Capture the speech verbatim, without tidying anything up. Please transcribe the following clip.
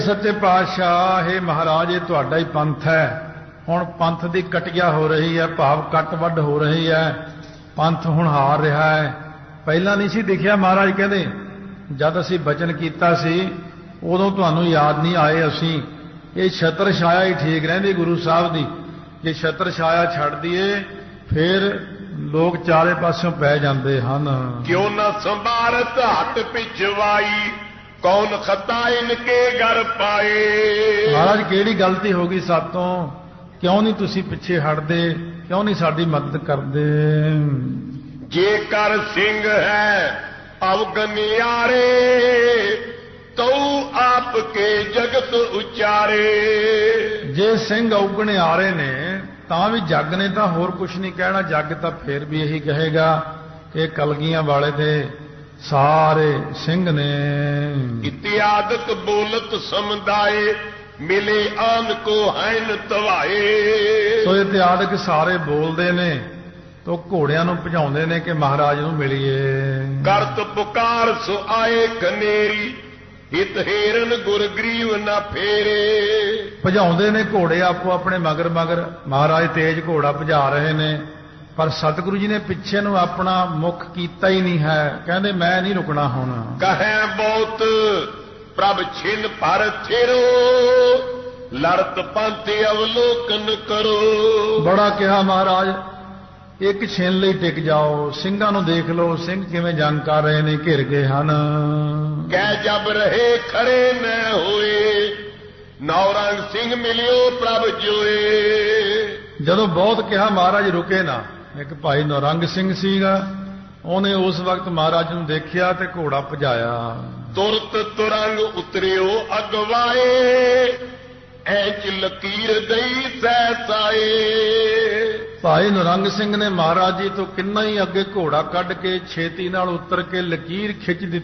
सच्चे पातशाह हे महाराज, ये तुहाडा ही पंथ है। हुण पंथ की कटिया हो रही है, भाव कट वड हो रही है, पंथ हुण हार रहा है। पहला नहीं सी दिखिया महाराज कहते जद असी बचन कीता सी उदों तुहानूं याद नहीं आए असी। ये छत्र छाया ही ठीक रहिंदी गुरु साहब दी। जे छत्र छाया छड्ड दईए फिर लोग चारे पासों पै जाते हैं। क्यों न संभारत हट पिछवाई, कौन खता इनके घर पाए। महाराज केड़ी गलती हो गई सातों, क्यों नहीं तुसी पिछे हटदे, क्यों नहीं साडी मदद करदे। जेकर सिंह है अवगनियारे, तो आपके जगत उचारे। जे सिंह अवगणे आ रहे ने तां भी जग ने तां होर कुछ नहीं कहना, जग तां फिर भी यही कहेगा कि कलगियां वाले थे सारे सिंह ने। इत्यादक बोलत समुदाय, मिले आन को हैन तवाए। सो इत्यादक सारे बोलते ने तो घोड़ियां नूं भजाउंदे ने कि महाराज नूं मिलिए। करत पुकार सो आए कनेरी, हित हेरन गुरगरीव न फेरे। भजाउंदे ने घोड़े आपो अपने मगर मगर, महाराज तेज घोड़ा भजा रहे ने, पर सतगुरु जी ने पिछे नूं अपना मुख कीता ही नहीं है। कहंदे मैं नहीं रुकना हुण। कहे बहुत प्रभ छिन पर थिरो, लड़त पंथ अवलोकन करो। बड़ा कहा महाराज एक छिन लई टिक जाओ, ਸਿੰਘਾਂ ਨੂੰ देख लो सिंह किवें जंग कर रहे ने, घिर गए हैं। कह जब रहे खड़े न होए, नौरंग सिंह मिलियो प्रभ जोए। जदों बहुत कहा महाराज रुके ना, एक भाई नौरंग सिंह सीगा, ਉਹਨੇ उस वक्त महाराज ਨੂੰ देखिया ते घोड़ा भजाया। तुरत तुरंग उतरियो अगवाए, ऐच लकीर दई सहसाए। भाई नौरंग सिंह ने महाराज जी तो किन्ना ही अगे घोड़ा कढ़ के छेती नाल उतर के लकीर खिंच दी।